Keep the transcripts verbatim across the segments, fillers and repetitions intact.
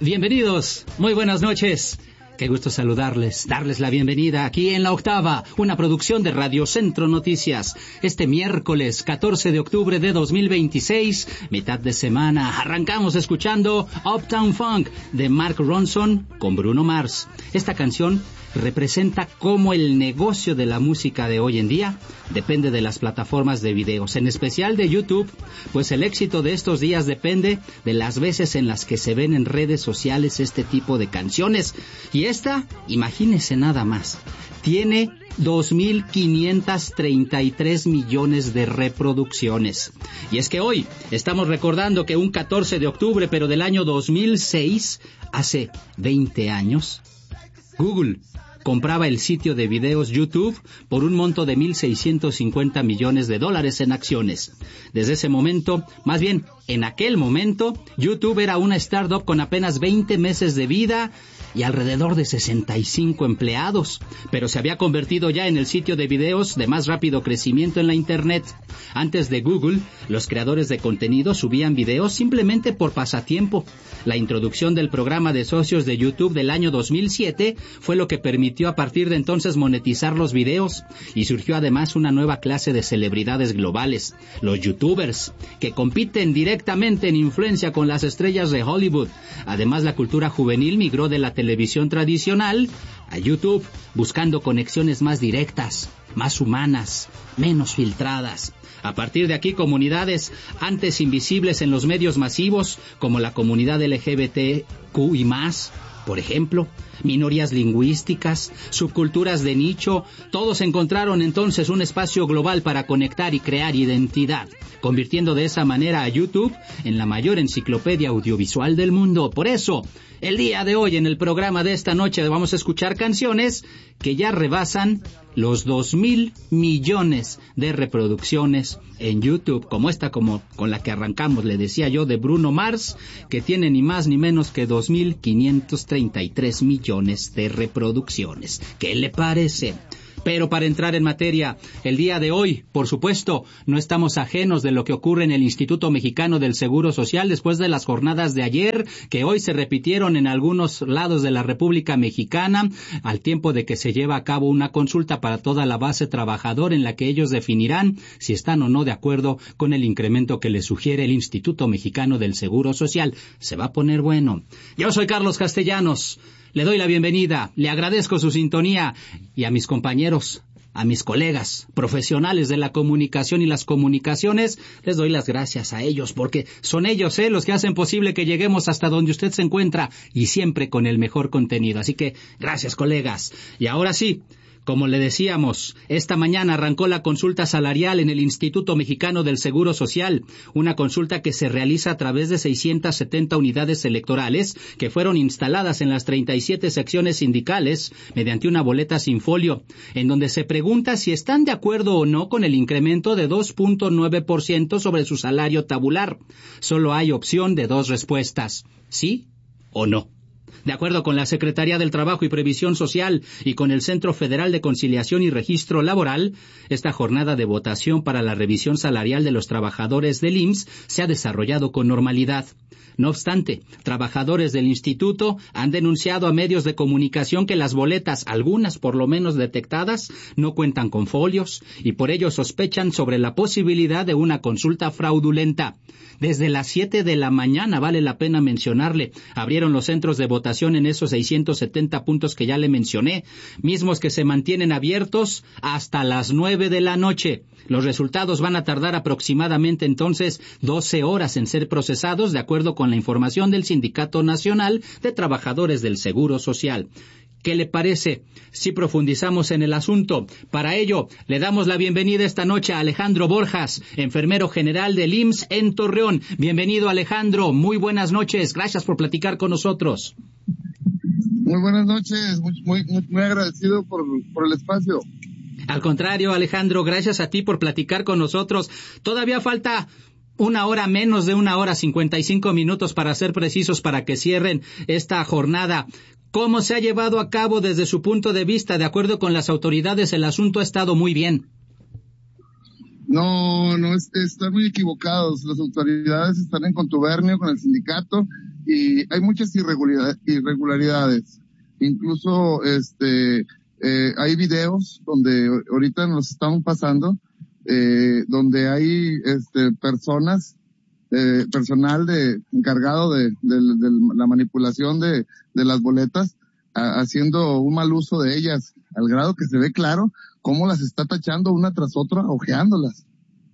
Bienvenidos, muy buenas noches. Qué gusto saludarles, darles la bienvenida aquí en La Octava, una producción de Radio Centro Noticias. Este miércoles catorce de octubre de dos mil veintiséis, mitad de semana, arrancamos escuchando Uptown Funk de Mark Ronson con Bruno Mars. Esta canción representa cómo el negocio de la música de hoy en día depende de las plataformas de videos, en especial de YouTube, pues el éxito de estos días depende de las veces en las que se ven en redes sociales este tipo de canciones. Y esta, imagínese nada más, tiene dos mil quinientos treinta y tres millones de reproducciones. Y es que hoy estamos recordando que un catorce de octubre, pero del año dos mil seis, hace veinte años, Google compraba el sitio de videos YouTube por un monto de mil seiscientos cincuenta millones de dólares en acciones. Desde ese momento, más bien, en aquel momento, YouTube era una startup con apenas veinte meses de vida y alrededor de sesenta y cinco empleados, pero se había convertido ya en el sitio de videos de más rápido crecimiento en la Internet. Antes de Google, los creadores de contenido subían videos simplemente por pasatiempo. La introducción del programa de socios de YouTube del año dos mil siete fue lo que permitió a partir de entonces monetizar los videos, y surgió además una nueva clase de celebridades globales, los YouTubers, que compiten directamente en influencia con las estrellas de Hollywood. Además, la cultura juvenil migró de la televisión tradicional a YouTube, buscando conexiones más directas, más humanas, menos filtradas. A partir de aquí, comunidades antes invisibles en los medios masivos, como la comunidad L G B T Q y más, por ejemplo, minorías lingüísticas, subculturas de nicho, todos encontraron entonces un espacio global para conectar y crear identidad, convirtiendo de esa manera a YouTube en la mayor enciclopedia audiovisual del mundo. Por eso, el día de hoy en el programa de esta noche vamos a escuchar canciones que ya rebasan los dos mil millones de reproducciones en YouTube, como esta, como con la que arrancamos, le decía yo, de Bruno Mars, que tiene ni más ni menos que dos mil quinientos treinta y tres millones de reproducciones. ¿Qué le parece? Pero para entrar en materia, el día de hoy, por supuesto, no estamos ajenos de lo que ocurre en el Instituto Mexicano del Seguro Social después de las jornadas de ayer, que hoy se repitieron en algunos lados de la República Mexicana, al tiempo de que se lleva a cabo una consulta para toda la base trabajadora en la que ellos definirán si están o no de acuerdo con el incremento que les sugiere el Instituto Mexicano del Seguro Social. Se va a poner bueno. Yo soy Carlos Castellanos. Le doy la bienvenida, le agradezco su sintonía, y a mis compañeros, a mis colegas, profesionales de la comunicación y las comunicaciones, les doy las gracias a ellos, porque son ellos eh, los que hacen posible que lleguemos hasta donde usted se encuentra, y siempre con el mejor contenido. Así que, gracias, colegas. Y ahora sí, como le decíamos, esta mañana arrancó la consulta salarial en el Instituto Mexicano del Seguro Social, una consulta que se realiza a través de seiscientas setenta unidades electorales que fueron instaladas en las treinta y siete secciones sindicales mediante una boleta sin folio, en donde se pregunta si están de acuerdo o no con el incremento de dos punto nueve por ciento sobre su salario tabular. Solo hay opción de dos respuestas, sí o no. De acuerdo con la Secretaría del Trabajo y Previsión Social y con el Centro Federal de Conciliación y Registro Laboral, esta jornada de votación para la revisión salarial de los trabajadores del I M S S se ha desarrollado con normalidad. No obstante, trabajadores del instituto han denunciado a medios de comunicación que las boletas, algunas por lo menos detectadas, no cuentan con folios y por ello sospechan sobre la posibilidad de una consulta fraudulenta. Desde las siete de la mañana, vale la pena mencionarle, abrieron los centros de votación en esos seiscientos setenta puntos que ya le mencioné, mismos que se mantienen abiertos hasta las nueve de la noche. Los resultados van a tardar aproximadamente entonces doce horas en ser procesados, de acuerdo con la información del Sindicato Nacional de Trabajadores del Seguro Social. ¿Qué le parece si profundizamos en el asunto? Para ello, le damos la bienvenida esta noche a Alejandro Borjas, enfermero general del I M S S en Torreón. Bienvenido, Alejandro. Muy buenas noches. Gracias por platicar con nosotros. Muy buenas noches. Muy, muy, muy agradecido por, por el espacio. Al contrario, Alejandro, gracias a ti por platicar con nosotros. Todavía falta una hora, menos de una hora, cincuenta y cinco minutos para ser precisos, para que cierren esta jornada. ¿Cómo se ha llevado a cabo desde su punto de vista? De acuerdo con las autoridades, el asunto ha estado muy bien. No, no, es, están muy equivocados. Las autoridades están en contubernio con el sindicato y hay muchas irregularidades, irregularidades. Incluso, este, eh, hay videos donde ahorita nos estamos pasando, eh, donde hay, este, personas, eh, personal de, encargado de, de, de la manipulación de, de las boletas, a, haciendo un mal uso de ellas, al grado que se ve claro cómo las está tachando una tras otra, ojeándolas.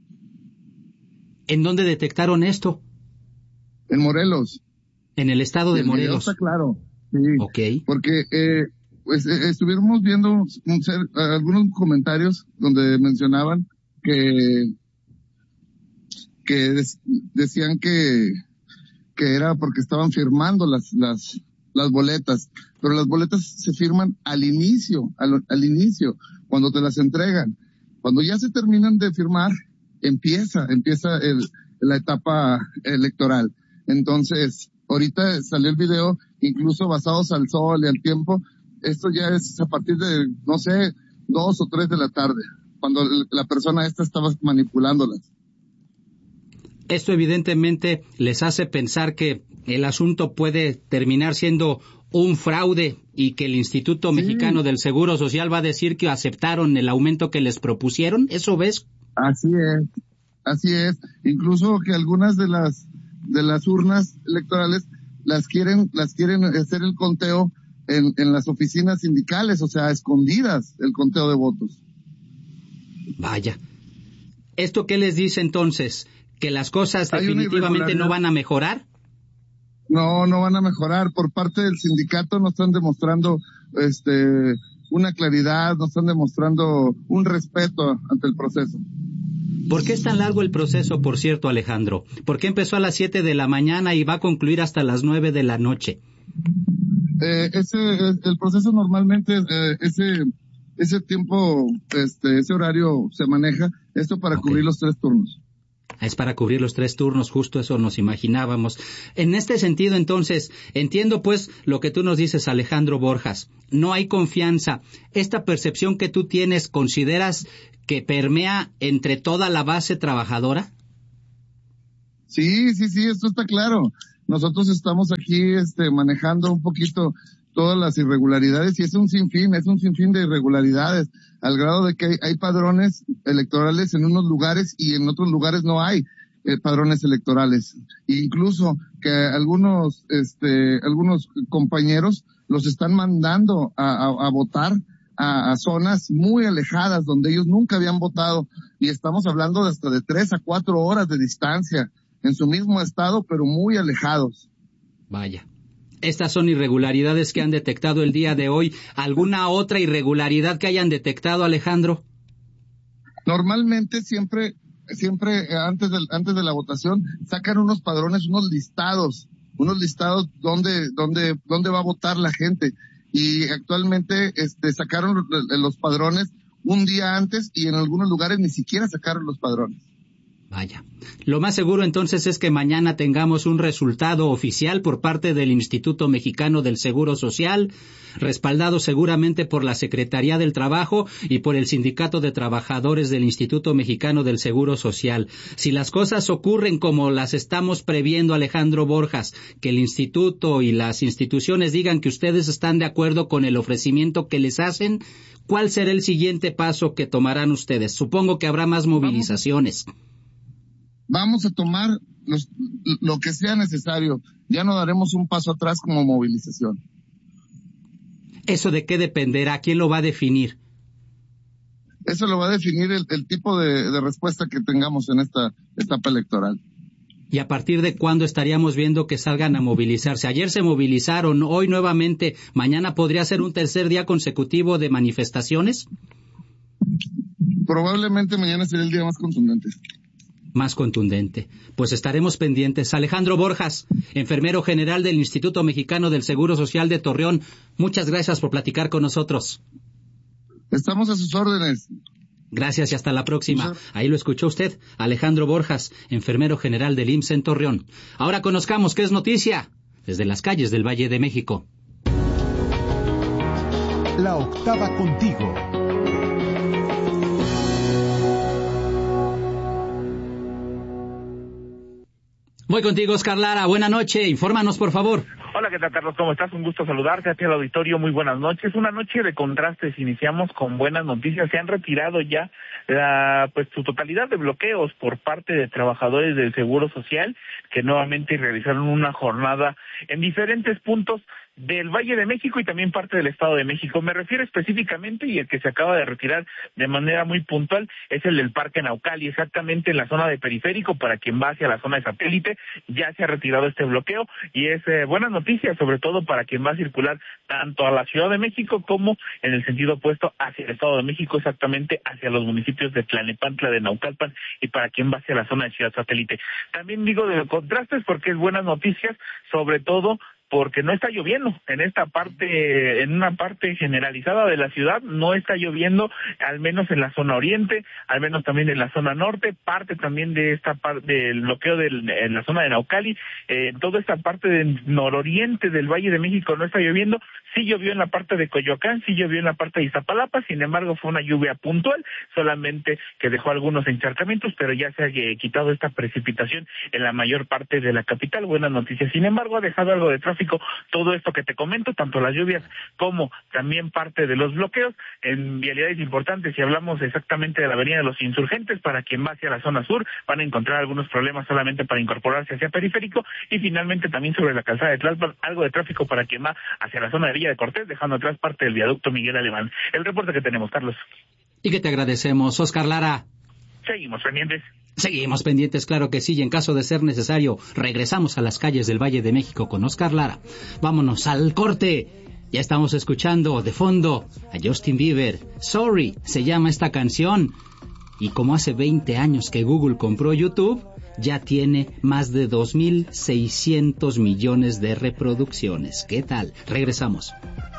¿En dónde detectaron esto? En Morelos. En el estado de el Morelos. Está claro. Sí. Ok. Porque, eh, pues, eh, estuvimos viendo un ser, algunos comentarios donde mencionaban que, que des, decían que, que era porque estaban firmando las, las, las boletas. Pero las boletas se firman al inicio, al, al inicio, cuando te las entregan. Cuando ya se terminan de firmar, empieza, empieza el, la etapa electoral. Entonces, ahorita salió el video, incluso basados al sol y al tiempo, esto ya es a partir de, no sé, dos o tres de la tarde, cuando la persona esta estaba manipulándolas. Esto evidentemente les hace pensar que el asunto puede terminar siendo un fraude y que el Instituto sí. Mexicano del Seguro Social va a decir que aceptaron el aumento que les propusieron. ¿Eso ves? Así es, así es. Incluso que algunas de las de las urnas electorales las quieren las quieren hacer el conteo en, en las oficinas sindicales, o sea, escondidas el conteo de votos. Vaya. ¿Esto qué les dice entonces? ¿Que las cosas definitivamente no van a mejorar? No, no van a mejorar. Por parte del sindicato no están demostrando este una claridad, no están demostrando un respeto ante el proceso. ¿Por qué es tan largo el proceso, por cierto, Alejandro? ¿Por qué empezó a las siete de la mañana y va a concluir hasta las nueve de la noche? Eh, ese, el proceso normalmente, eh, ese, ese tiempo, este, ese horario se maneja, esto para okay. cubrir los tres turnos. Es para cubrir los tres turnos, justo eso nos imaginábamos. En este sentido, entonces, entiendo pues lo que tú nos dices, Alejandro Borjas. No hay confianza. Esta percepción que tú tienes, ¿consideras que permea entre toda la base trabajadora? Sí, sí, sí, esto está claro. Nosotros estamos aquí, este, manejando un poquito todas las irregularidades y es un sinfín, es un sinfín de irregularidades, al grado de que hay, hay padrones electorales en unos lugares y en otros lugares no hay eh, padrones electorales. E incluso que algunos, este, algunos compañeros los están mandando a, a, a votar a, a zonas muy alejadas donde ellos nunca habían votado y estamos hablando de hasta de tres a cuatro horas de distancia en su mismo estado, pero muy alejados. Vaya. Estas son irregularidades que han detectado el día de hoy. ¿Alguna otra irregularidad que hayan detectado, Alejandro? Normalmente siempre, siempre antes de, antes de la votación sacan unos padrones, unos listados, unos listados donde, donde, donde va a votar la gente. Y actualmente, este, sacaron los padrones un día antes y en algunos lugares ni siquiera sacaron los padrones. Vaya. Lo más seguro entonces es que mañana tengamos un resultado oficial por parte del Instituto Mexicano del Seguro Social, respaldado seguramente por la Secretaría del Trabajo y por el Sindicato de Trabajadores del Instituto Mexicano del Seguro Social. Si las cosas ocurren como las estamos previendo, Alejandro Borjas, que el instituto y las instituciones digan que ustedes están de acuerdo con el ofrecimiento que les hacen, ¿cuál será el siguiente paso que tomarán ustedes? Supongo que habrá más movilizaciones. Vamos a tomar los, lo que sea necesario. Ya no daremos un paso atrás como movilización. ¿Eso de qué dependerá? ¿Quién lo va a definir? Eso lo va a definir el, el tipo de, de respuesta que tengamos en esta etapa electoral. ¿Y a partir de cuándo estaríamos viendo que salgan a movilizarse? Ayer se movilizaron, hoy nuevamente, mañana podría ser un tercer día consecutivo de manifestaciones. Probablemente mañana será el día más contundente. Más contundente. Pues estaremos pendientes. Alejandro Borjas, enfermero general del Instituto Mexicano del Seguro Social de Torreón, muchas gracias por platicar con nosotros. Estamos a sus órdenes. Gracias y hasta la próxima. Ahí lo escuchó usted, Alejandro Borjas, enfermero general del I M S S en Torreón. Ahora conozcamos qué es noticia desde las calles del Valle de México. La octava contigo. Voy contigo, Oscar Lara. Buena noche. Infórmanos, por favor. Hola, ¿qué tal, Carlos? ¿Cómo estás? Un gusto saludarte a ti al auditorio. Muy buenas noches. Una noche de contrastes. Iniciamos con buenas noticias. Se han retirado ya la, pues, su totalidad de bloqueos por parte de trabajadores del Seguro Social, que nuevamente realizaron una jornada en diferentes puntos del Valle de México y también parte del Estado de México. Me refiero específicamente, y el que se acaba de retirar de manera muy puntual, es el del Parque Naucali, exactamente en la zona de Periférico. Para quien va hacia la zona de Satélite, ya se ha retirado este bloqueo, y es eh, buena noticia, sobre todo para quien va a circular tanto a la Ciudad de México como en el sentido opuesto hacia el Estado de México, exactamente hacia los municipios de Tlalnepantla, de Naucalpan, y para quien va hacia la zona de Ciudad Satélite. También digo de contrastes porque es buenas noticias, sobre todo porque no está lloviendo en esta parte, en una parte generalizada de la ciudad, no está lloviendo, al menos en la zona oriente, al menos también en la zona norte, parte también de esta parte del bloqueo del, en la zona de Naucali, eh, toda esta parte del nororiente del Valle de México no está lloviendo. Sí llovió en la parte de Coyoacán, sí llovió en la parte de Iztapalapa, sin embargo fue una lluvia puntual, solamente que dejó algunos encharcamientos, pero ya se ha eh, quitado esta precipitación en la mayor parte de la capital. Buenas noticias. Sin embargo, ha dejado algo de tráfico todo esto que te comento, tanto las lluvias como también parte de los bloqueos en vialidades importantes. Si hablamos exactamente de la avenida de los Insurgentes, para quien va hacia la zona sur, van a encontrar algunos problemas solamente para incorporarse hacia Periférico, y finalmente también sobre la calzada de Tlalpan, algo de tráfico para quien va hacia la zona de Villa de Cortés, dejando atrás parte del viaducto Miguel Alemán. El reporte que tenemos, Carlos. Y que te agradecemos, Oscar Lara. Seguimos pendientes. Seguimos pendientes, claro que sí, y en caso de ser necesario, regresamos a las calles del Valle de México con Oscar Lara. Vámonos al corte. Ya estamos escuchando de fondo a Justin Bieber. Sorry, se llama esta canción. Y como hace veinte años que Google compró YouTube, ya tiene más de dos mil seiscientos millones de reproducciones. ¿Qué tal? Regresamos.